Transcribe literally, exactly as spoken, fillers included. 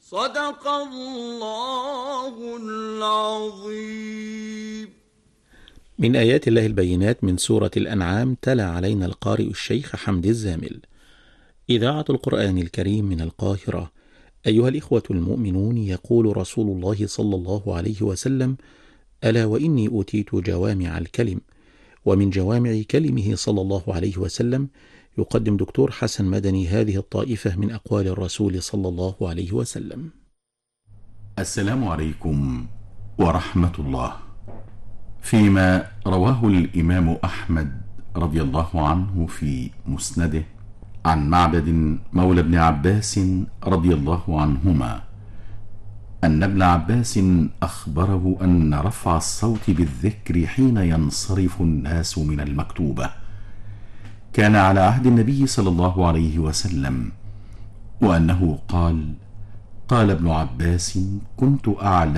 صدق الله العظيم. من آيات الله البينات من سورة الأنعام، تلا علينا القارئ الشيخ حمد الزامل. إذاعة القرآن الكريم من القاهرة. أيها الإخوة المؤمنون، يقول رسول الله صلى الله عليه وسلم: ألا وإني أوتيت جوامع الكلم. ومن جوامع كلمه صلى الله عليه وسلم يقدم دكتور حسن مدني هذه الطائفة من أقوال الرسول صلى الله عليه وسلم. السلام عليكم ورحمة الله. فيما رواه الإمام أحمد رضي الله عنه في مسنده عن معبد مولى ابن عباس رضي الله عنهما أن ابن عباس أخبره أن رفع الصوت بالذكر حين ينصرف الناس من المكتوبة كان على عهد النبي صلى الله عليه وسلم، وأنه قال: قال ابن عباس: كنت أعلم